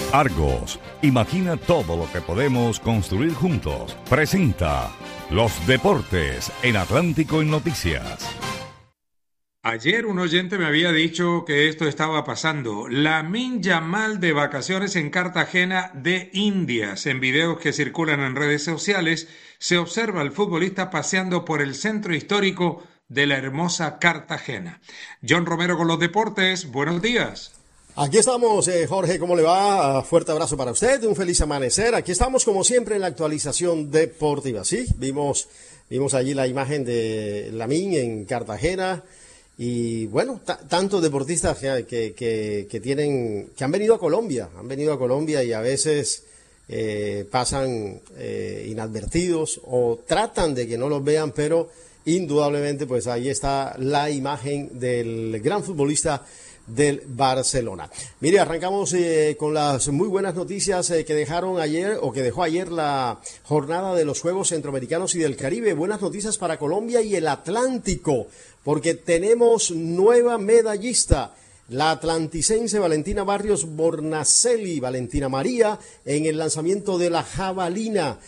Argos, imagina todo lo que podemos construir juntos. Presenta Los Deportes en Atlántico en Noticias. Ayer un oyente me había dicho que esto estaba pasando. Lamine Yamal de vacaciones en Cartagena de Indias. En videos que circulan en redes sociales se observa al futbolista paseando por el centro histórico de la hermosa Cartagena. John Romero con los deportes. Buenos días. Aquí estamos, Jorge, ¿cómo le va? Fuerte abrazo para usted, un feliz amanecer. Aquí estamos como siempre en la actualización deportiva, ¿sí? Vimos allí la imagen de Lamine en Cartagena y bueno, tantos deportistas que han venido a Colombia y a veces pasan inadvertidos o tratan de que no los vean, pero indudablemente pues ahí está la imagen del gran futbolista del Barcelona. Mire, arrancamos con las muy buenas noticias que dejó ayer la jornada de los Juegos Centroamericanos y del Caribe. Buenas noticias para Colombia y el Atlántico, porque tenemos nueva medallista. La atlanticense Valentina Barrios Bornacelli, Valentina María, en el lanzamiento de la jabalina,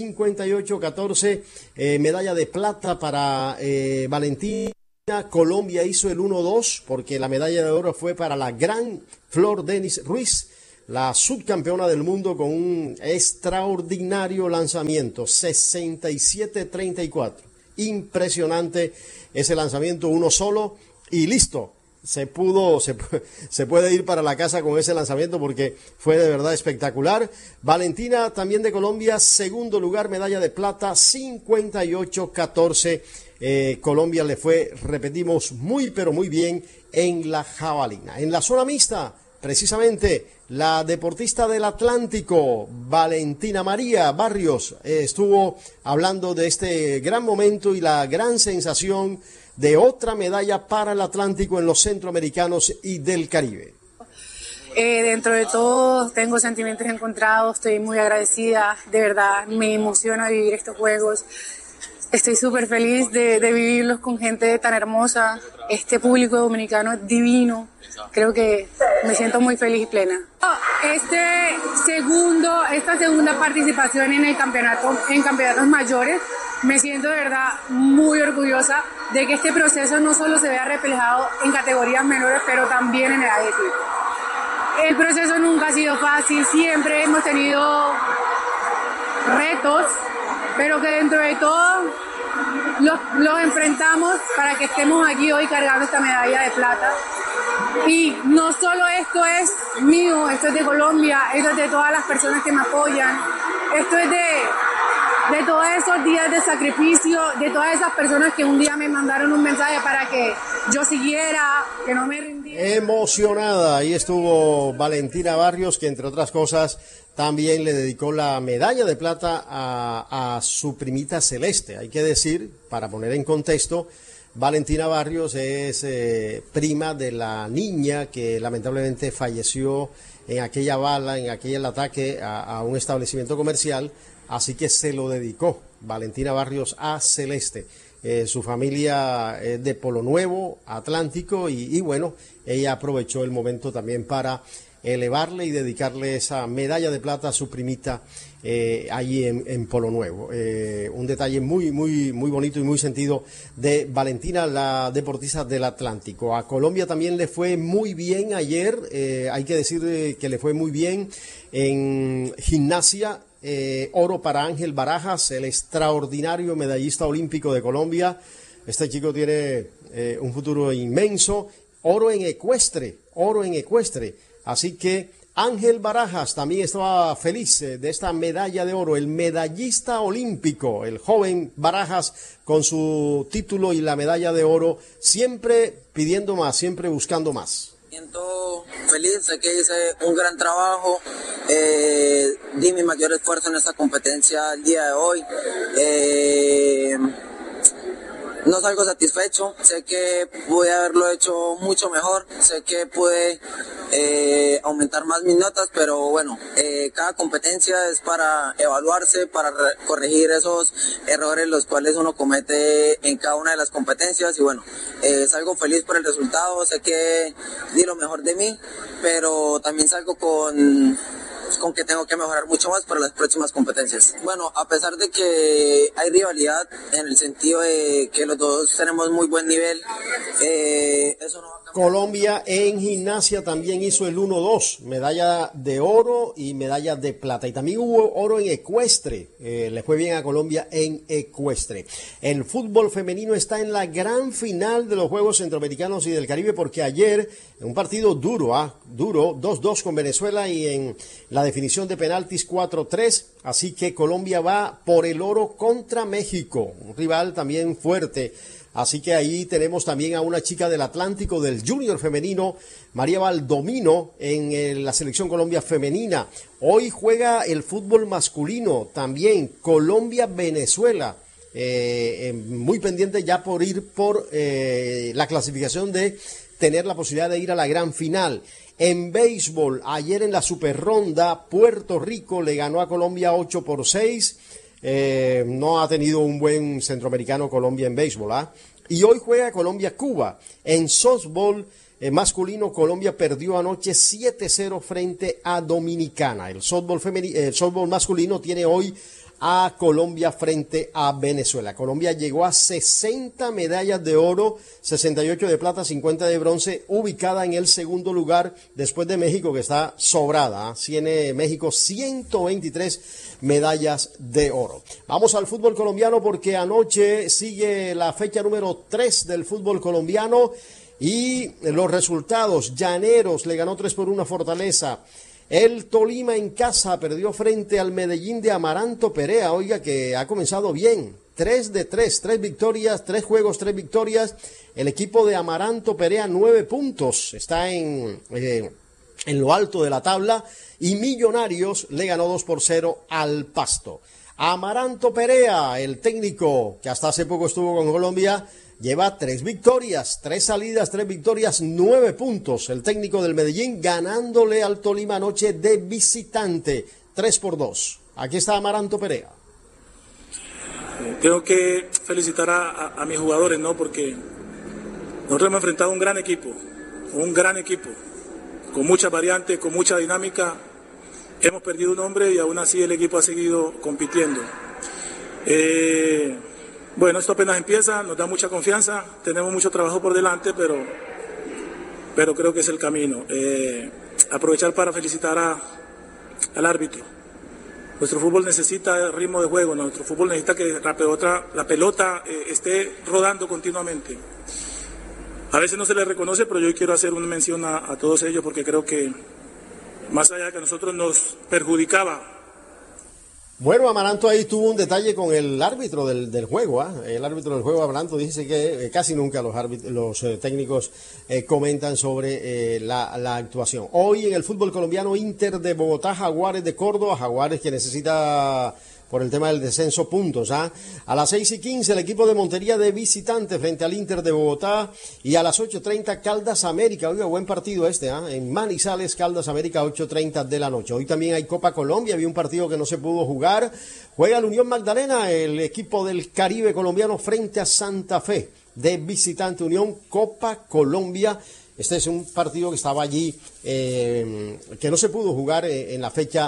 58-14, medalla de plata para Valentina. Colombia hizo el 1-2 porque la medalla de oro fue para la gran Flor Denis Ruiz, la subcampeona del mundo, con un extraordinario lanzamiento, 67-34. Impresionante ese lanzamiento, uno solo y listo. Se puede ir para la casa con ese lanzamiento porque fue de verdad espectacular. Valentina, también de Colombia, segundo lugar, medalla de plata, 58-14. Colombia le fue, repetimos, muy pero muy bien en la jabalina. En la zona mixta, precisamente, la deportista del Atlántico, Valentina María Barrios, estuvo hablando de este gran momento y la gran sensación de otra medalla para el Atlántico en los centroamericanos y del Caribe. Dentro de todo tengo sentimientos encontrados, estoy muy agradecida, de verdad me emociona vivir estos juegos. Estoy súper feliz de vivirlos con gente tan hermosa, este público dominicano es divino, creo que me siento muy feliz y plena. Esta segunda participación en campeonatos mayores, me siento de verdad muy orgullosa de que este proceso no solo se vea reflejado en categorías menores, pero también en edad de equipo. El proceso nunca ha sido fácil, siempre hemos tenido retos, pero que dentro de todo los enfrentamos para que estemos aquí hoy cargando esta medalla de plata. Y no solo esto es mío, esto es de Colombia, esto es de todas las personas que me apoyan, esto es de todos esos días de sacrificio, de todas esas personas que un día me mandaron un mensaje para que yo siguiera, que no me rindiera. Emocionada, ahí estuvo Valentina Barrios, que entre otras cosas también le dedicó la medalla de plata a su primita Celeste. Hay que decir, para poner en contexto, Valentina Barrios es prima de la niña que lamentablemente falleció en aquella bala, en aquel ataque a un establecimiento comercial. Así que se lo dedicó Valentina Barrios a Celeste. Su familia es de Polo Nuevo, Atlántico, y bueno, ella aprovechó el momento también para elevarle y dedicarle esa medalla de plata a su primita allí en Polo Nuevo. Un detalle muy, muy, muy bonito y muy sentido de Valentina, la deportista del Atlántico. A Colombia también le fue muy bien ayer, hay que decir que le fue muy bien en gimnasia. Oro para Ángel Barajas, el extraordinario medallista olímpico de Colombia. Este chico tiene un futuro inmenso. Oro en ecuestre. Así que Ángel Barajas también estaba feliz de esta medalla de oro, el medallista olímpico, el joven Barajas con su título y la medalla de oro, siempre pidiendo más, siempre buscando más. Siento feliz, sé que hice un gran trabajo, di mi mayor esfuerzo en esta competencia el día de hoy. No salgo satisfecho, sé que pude haberlo hecho mucho mejor, sé que pude aumentar más mis notas, pero bueno, cada competencia es para evaluarse, para corregir esos errores los cuales uno comete en cada una de las competencias y bueno, salgo feliz por el resultado, sé que di lo mejor de mí, pero también salgo con con que tengo que mejorar mucho más para las próximas competencias. Bueno, a pesar de que hay rivalidad en el sentido de que los dos tenemos muy buen nivel, eso no va a cambiar. Colombia en gimnasia también hizo el 1-2, medalla de oro y medalla de plata. Y también hubo oro en ecuestre, le fue bien a Colombia en ecuestre. El fútbol femenino está en la gran final de los Juegos Centroamericanos y del Caribe, porque ayer, un partido duro, 2-2 con Venezuela y en la definición de penaltis 4-3. Así que Colombia va por el oro contra México, un rival también fuerte. Así que ahí tenemos también a una chica del Atlántico, del Junior femenino, María Valdomino, en la selección Colombia femenina. Hoy juega el fútbol masculino también, Colombia-Venezuela. Muy pendiente ya por ir por la clasificación de tener la posibilidad de ir a la gran final. En béisbol, ayer en la superronda, Puerto Rico le ganó a Colombia 8-6. No ha tenido un buen centroamericano Colombia en béisbol, Y hoy juega Colombia-Cuba. En softball masculino, Colombia perdió anoche 7-0 frente a Dominicana. El softball masculino tiene hoy a Colombia frente a Venezuela. Colombia llegó a 60 medallas de oro, 68 de plata, 50 de bronce, ubicada en el segundo lugar después de México, que está sobrada. Tiene México 123 medallas de oro. Vamos al fútbol colombiano, porque anoche sigue la fecha número 3 del fútbol colombiano y los resultados. Llaneros le ganó 3-1 a Fortaleza. El Tolima en casa perdió frente al Medellín de Amaranto Perea. Oiga, que ha comenzado bien. 3-3, 3 victorias, 3 juegos, 3 victorias. El equipo de Amaranto Perea, 9 puntos. Está en lo alto de la tabla. Y Millonarios le ganó 2-0 al Pasto. Amaranto Perea, el técnico que hasta hace poco estuvo con Colombia, lleva 3 victorias, 3 salidas, 3 victorias, 9 puntos. El técnico del Medellín ganándole al Tolima anoche de visitante, 3-2. Aquí está Amaranto Perea. Tengo que felicitar a mis jugadores, ¿no? Porque nosotros hemos enfrentado un gran equipo, con muchas variantes, con mucha dinámica. Hemos perdido un hombre y aún así el equipo ha seguido compitiendo. Bueno, esto apenas empieza, nos da mucha confianza, tenemos mucho trabajo por delante, pero creo que es el camino. Aprovechar para felicitar al árbitro. Nuestro fútbol necesita ritmo de juego, nuestro fútbol necesita que la pelota esté rodando continuamente. A veces no se le reconoce, pero yo quiero hacer una mención a todos ellos, porque creo que más allá de que a nosotros nos perjudicaba. Bueno, Amaranto ahí tuvo un detalle con el árbitro del juego. El árbitro del juego, Amaranto, dice que casi nunca los técnicos comentan sobre la actuación. Hoy en el fútbol colombiano, Inter de Bogotá, Jaguares de Córdoba. Jaguares que necesita, por el tema del descenso, puntos. A las 6:15 el equipo de Montería de visitante frente al Inter de Bogotá, y a las 8:30 Caldas América. Oiga, buen partido en Manizales, Caldas América, 8:30 de la noche. Hoy también hay Copa Colombia, había un partido que no se pudo jugar. Juega el Unión Magdalena, el equipo del Caribe colombiano, frente a Santa Fe de visitante. Unión, Copa Colombia. Este es un partido que estaba allí, que no se pudo jugar en la fecha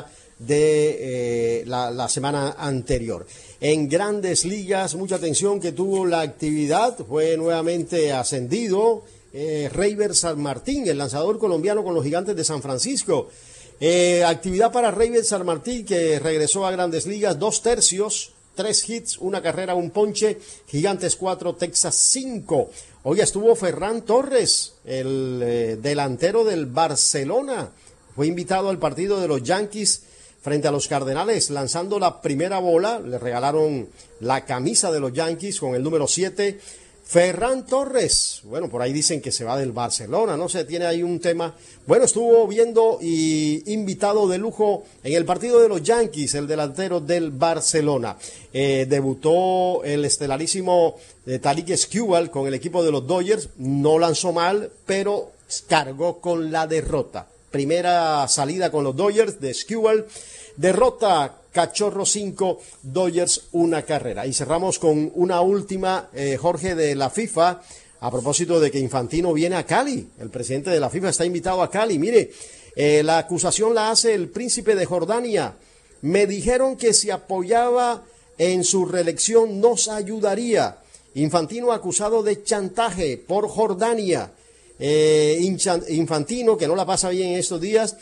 de la semana anterior. En Grandes Ligas, mucha atención que tuvo la actividad, fue nuevamente ascendido Reiber San Martín, el lanzador colombiano con los Gigantes de San Francisco. Actividad para Reiber San Martín, que regresó a Grandes Ligas, 2 tercios, 3 hits, 1 carrera, 1 ponche. Gigantes 4, Texas 5. Hoy estuvo Ferran Torres, el delantero del Barcelona. Fue invitado al partido de los Yankees frente a los Cardenales, lanzando la primera bola. Le regalaron la camisa de los Yankees con el número 7. Ferran Torres, bueno, por ahí dicen que se va del Barcelona, no sé, tiene ahí un tema. Bueno, estuvo viendo y invitado de lujo en el partido de los Yankees, el delantero del Barcelona. Debutó el estelarísimo Tariq Skubal con el equipo de los Dodgers, no lanzó mal, pero cargó con la derrota. Primera salida con los Dodgers de Skubal, derrota Cachorro 5, Dodgers 1 carrera. Y cerramos con una última, Jorge, de la FIFA, a propósito de que Infantino viene a Cali. El presidente de la FIFA está invitado a Cali. Mire, La acusación la hace el príncipe de Jordania. Me dijeron que si apoyaba en su reelección nos ayudaría. Infantino acusado de chantaje por Jordania. Infantino, que no la pasa bien en estos días,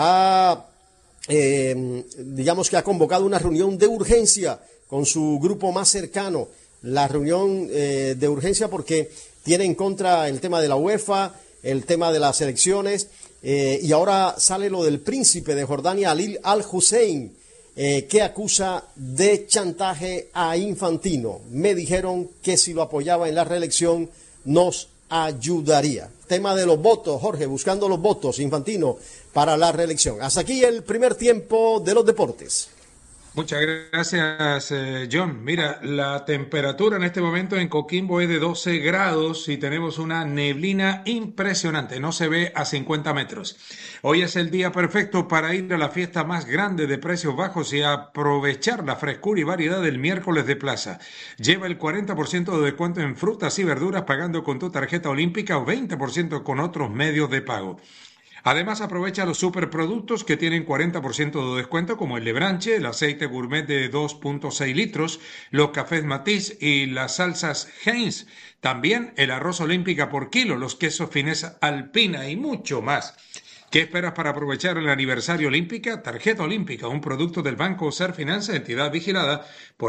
digamos que ha convocado una reunión de urgencia con su grupo más cercano. La reunión de urgencia porque tiene en contra el tema de la UEFA, el tema de las elecciones, y ahora sale lo del príncipe de Jordania, Ali Al-Hussein, que acusa de chantaje a Infantino. Me dijeron que si lo apoyaba en la reelección nos ayudaría. Tema de los votos, Jorge, buscando los votos, Infantino, para la reelección. Hasta aquí el primer tiempo de los deportes. Muchas gracias, John. Mira, la temperatura en este momento en Coquimbo es de 12 grados y tenemos una neblina impresionante. No se ve a 50 metros. Hoy es el día perfecto para ir a la fiesta más grande de precios bajos y aprovechar la frescura y variedad del miércoles de plaza. Lleva el 40% de descuento en frutas y verduras pagando con tu tarjeta olímpica o 20% con otros medios de pago. Además, aprovecha los superproductos que tienen 40% de descuento, como el lebranche, el aceite gourmet de 2.6 litros, los cafés Matiz y las salsas Heinz. También el arroz olímpica por kilo, los quesos Fineza Alpina y mucho más. ¿Qué esperas para aprovechar el aniversario olímpica? Tarjeta olímpica, un producto del Banco Ser Finanza, entidad vigilada por